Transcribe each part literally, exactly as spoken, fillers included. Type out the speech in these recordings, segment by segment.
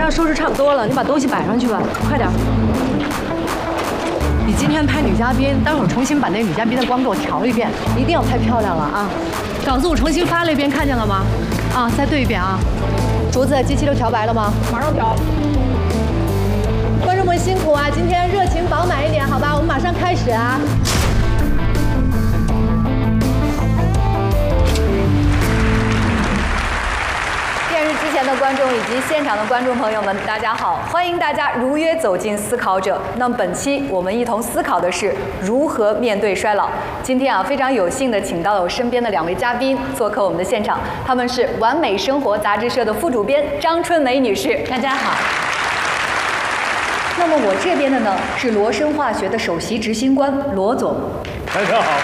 上收拾差不多了，你把东西摆上去吧，快点。你今天拍女嘉宾，待会儿重新把那女嘉宾的光给我调一遍，一定要拍漂亮了啊！稿子我重新发了一遍，看见了吗？啊，再对一遍啊！竹子，机器都调白了吗？ 马上调。 观众们辛苦啊，今天热情饱满一点，好吧？我们马上开始啊！ 之前的观众以及现场的观众朋友们，大家好！欢迎大家如约走进《思考者》。那么本期我们一同思考的是如何面对衰老。今天啊，非常有幸的请到了我身边的两位嘉宾做客我们的现场，他们是完美生活杂志社的副主编张春梅女士，大家好。那么我这边的呢是罗生化学的首席执行官罗总， 大家好。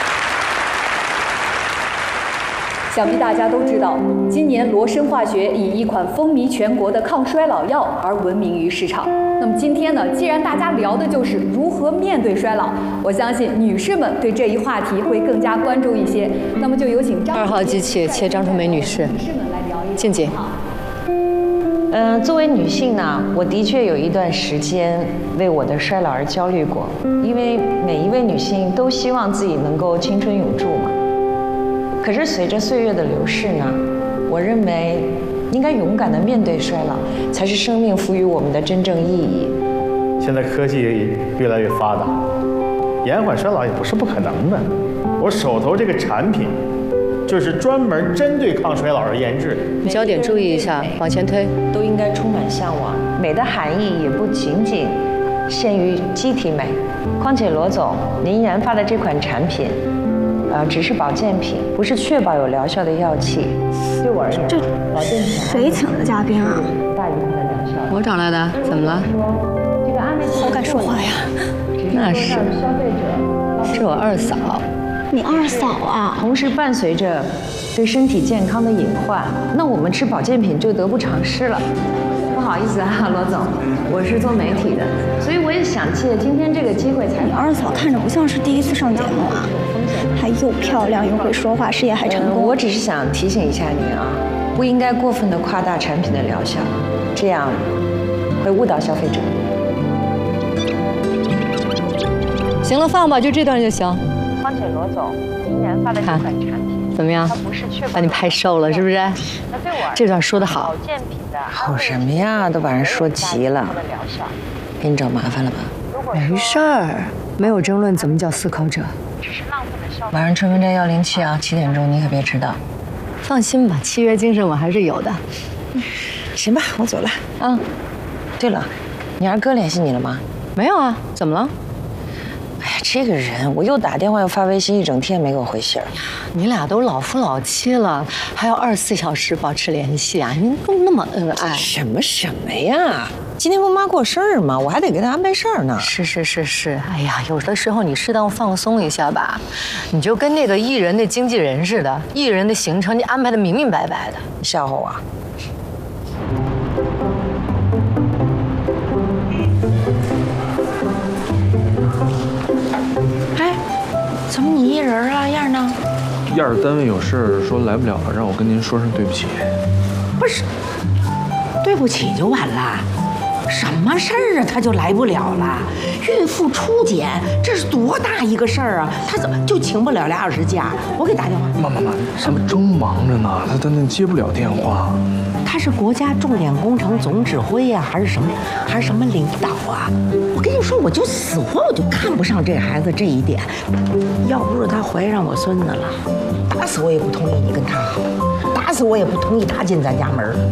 想必大家都知道，今年罗生化学以一款风靡全国的抗衰老药而闻名于市场。那么今天呢，既然大家聊的就是如何面对衰老，我相信女士们对这一话题会更加关注一些。那么就有请张二号机器切张春梅女士， 女士们来聊一静静。 嗯、呃，作为女性呢，我的确有一段时间为我的衰老而焦虑过，因为每一位女性都希望自己能够青春永驻嘛。可是随着岁月的流逝呢，我认为应该勇敢地面对衰老，才是生命赋予我们的真正意义。 现在科技也越来越发达，延缓衰老也不是不可能的。我手头这个产品，就是专门针对抗衰老而研制的。 你焦点注意一下，往前推。 都应该充满向往。美的含义也不仅仅限于机体美。况且罗总，您研发的这款产品。呃，只是保健品，不是确保有疗效的药剂。对我而言， 这保健品谁请的嘉宾啊？ 大于它的疗效。 我找来的，怎么了？ 这个安慰好敢说话呀！ 那是，是我二嫂。 你二嫂啊？ 同时伴随着对身体健康的隐患，那我们吃保健品就得不偿失了。不好意思啊，罗总，我是做媒体的，所以我也想借今天这个机会采访。 你二嫂看着不像是第一次上节目啊，还又漂亮又会说话，事业还成功。 嗯、我只是想提醒一下您啊，不应该过分的夸大产品的疗效，这样会误导消费者。 行了，放吧，就这段就行。 况且罗总，您研发的这款产品怎么样？把你拍瘦了是不是？ 那对我这段说得好。 保健品的好什么呀？都把人说急了，给你找麻烦了吧？ 没事儿，没有争论怎么叫思考者。 晚上春风斋幺零七啊，七点钟你可别迟到。 放心吧，契约精神我还是有的。 行吧，我走了啊。对了，你二哥联系你了吗？ 没有啊，怎么了？ 哎呀，这个人，我又打电话又发微信，一整天没给我回信儿。 你俩都老夫老妻了，还要二十四小时保持联系啊？您都那么恩爱。 什么什么呀？今天我妈过生日嘛，我还得给她安排事儿呢。 是是是是，哎呀，有的时候你适当放松一下吧，你就跟那个艺人的经纪人似的，艺人的行程你安排的明明白白的。 你笑话我啊？哎，怎么你一人啊？燕儿呢？ 燕儿单位有事说来不了了，让我跟您说声对不起。 不是，对不起就完了？什么事儿啊？他就来不了了？孕妇初检，这是多大一个事儿啊？他怎么就请不了俩小时假？我给打电话。 妈妈妈，他们正忙着呢，他他那接不了电话。 他是国家重点工程总指挥呀、啊，还是什么？还是什么领导啊？我跟你说，我就死活我就看不上这孩子这一点。要不是他怀上我孙子了，打死我也不同意你跟他好，打死我也不同意他进咱家门。